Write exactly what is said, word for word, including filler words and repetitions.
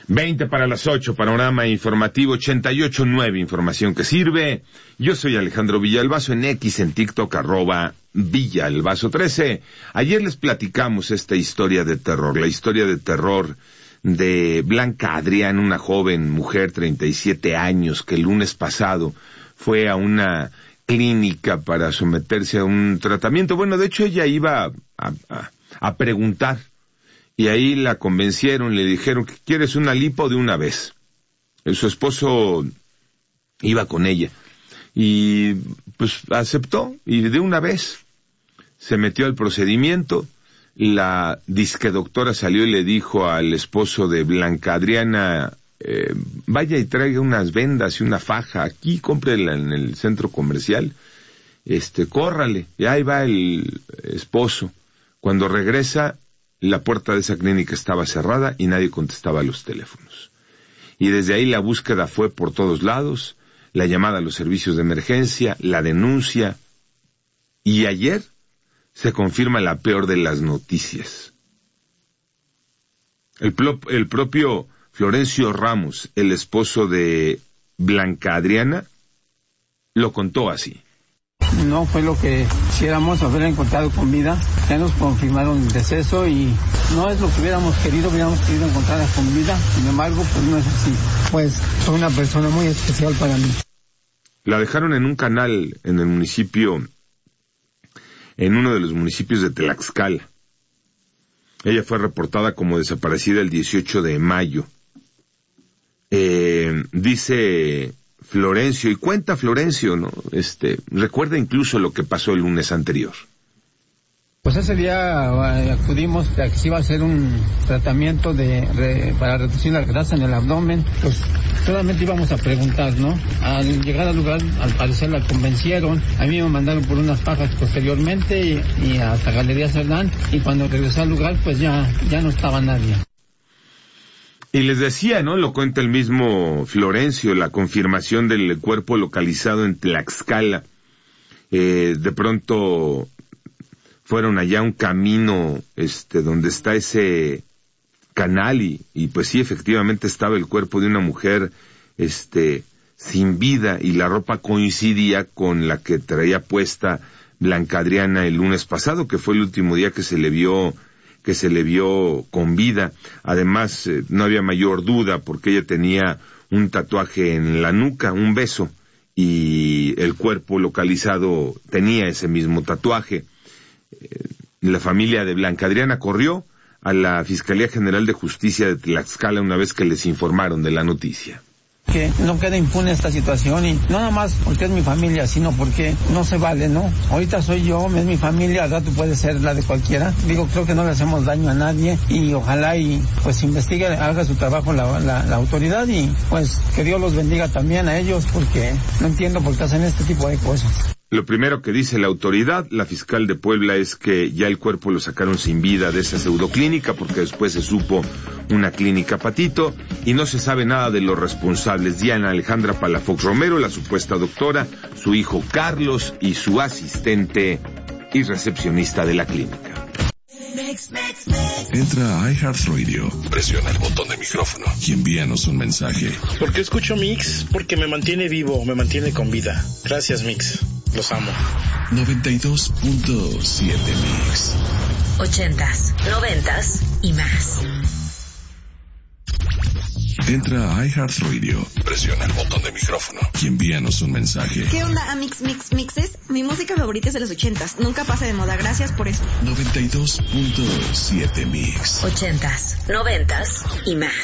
veinte para las ocho, panorama informativo ochenta y ocho nueve, información que sirve. Yo soy Alejandro Villalbazo, en X, en TikTok, arroba Villalbazo trece. Ayer les platicamos esta historia de terror, la historia de terror de Blanca Adrián, una joven mujer, treinta y siete años, que el lunes pasado fue a una clínica para someterse a un tratamiento. Bueno, de hecho ella iba a, a, a preguntar. Y ahí la convencieron, le dijeron que quieres una lipo de una vez. Su esposo iba con ella. Y pues aceptó, y de una vez se metió al procedimiento. La disque doctora salió y le dijo al esposo de Blanca Adriana, eh, vaya y traiga unas vendas y una faja, aquí cómprela en el centro comercial, este, córrale. Y ahí va el esposo. Cuando regresa, la puerta de esa clínica estaba cerrada y nadie contestaba los teléfonos. Y desde ahí la búsqueda fue por todos lados, la llamada a los servicios de emergencia, la denuncia. Y ayer se confirma la peor de las noticias. El, plo- el propio Florencio Ramos, el esposo de Blanca Adriana, lo contó así. No fue lo que quisiéramos, haber encontrado con vida. Ya nos confirmaron el deceso y no es lo que hubiéramos querido, hubiéramos querido encontrarla con vida. Sin embargo, pues no es así. Pues fue una persona muy especial para mí. La dejaron en un canal en el municipio, en uno de los municipios de Tlaxcala. Ella fue reportada como desaparecida el dieciocho de mayo. Eh, dice Florencio, y cuenta Florencio, ¿no? Este, recuerda incluso lo que pasó el lunes anterior. Pues ese día eh, acudimos a que se iba a hacer un tratamiento de re, para reducir la grasa en el abdomen. Pues solamente íbamos a preguntar, ¿no? Al llegar al lugar, al parecer la convencieron. A mí me mandaron por unas fajas posteriormente y, y hasta Galería Cerdán. Y cuando regresé al lugar, pues ya, ya no estaba nadie. Y les decía, ¿no? Lo cuenta el mismo Florencio, la confirmación del cuerpo localizado en Tlaxcala. Eh, de pronto fueron allá a un camino, este, donde está ese canal y, y pues sí, efectivamente estaba el cuerpo de una mujer, este, sin vida, y la ropa coincidía con la que traía puesta Blanca Adriana el lunes pasado, que fue el último día que se le vio que se le vio con vida. Además, eh, no había mayor duda porque ella tenía un tatuaje en la nuca, un beso, y el cuerpo localizado tenía ese mismo tatuaje. Eh, la familia de Blanca Adriana corrió a la Fiscalía General de Justicia de Tlaxcala una vez que les informaron de la noticia. Que no quede impune esta situación, y no nada más porque es mi familia, sino porque no se vale, ¿no? Ahorita soy yo, es mi familia, al rato puede ser la de cualquiera. Digo, creo que no le hacemos daño a nadie y ojalá y pues investigue, haga su trabajo la, la, la autoridad, y pues que Dios los bendiga también a ellos, porque no entiendo por qué hacen este tipo de cosas. Lo primero que dice la autoridad, la fiscal de Puebla, es que ya el cuerpo lo sacaron sin vida de esa pseudoclínica, porque después se supo una clínica patito, y no se sabe nada de los responsables. Diana Alejandra Palafox Romero, la supuesta doctora, su hijo Carlos y su asistente y recepcionista de la clínica. Entra a iHeartRadio, presiona el botón de micrófono y envíanos un mensaje. ¿Por qué escucho Mix? Porque me mantiene vivo, me mantiene con vida. Gracias, Mix. Los amo. noventa y dos punto siete Mix. Ochentas, noventas y más. Entra a iHeartRadio, presiona el botón de micrófono y envíanos un mensaje. ¿Qué onda, Mix Mix Mixes? Mi música favorita es de los ochentas. Nunca pasa de moda. Gracias por eso. noventa y dos punto siete Mix. Ochentas, noventas y más.